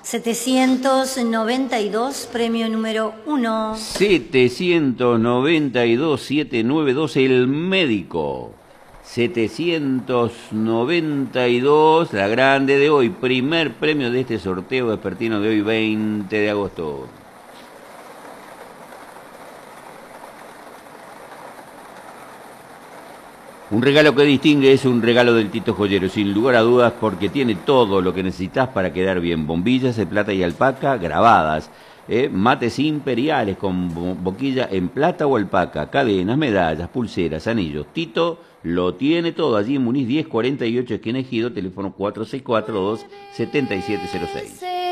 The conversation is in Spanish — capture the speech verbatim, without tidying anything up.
setecientos noventa y dos, premio número uno. setecientos noventa y dos, setecientos noventa y dos, el médico. setecientos noventa y dos, la grande de hoy, primer premio de este sorteo vespertino de hoy, veinte de agosto. Un regalo que distingue es un regalo del Tito Joyero, sin lugar a dudas, porque tiene todo lo que necesitas para quedar bien. Bombillas de plata y alpaca grabadas, ¿eh? Mates imperiales con boquilla en plata o alpaca, cadenas, medallas, pulseras, anillos. Tito lo tiene todo allí en Muniz diez cuarenta y ocho, esquina Ejido, teléfono cuatro seis cuatro, dos siete siete cero seis.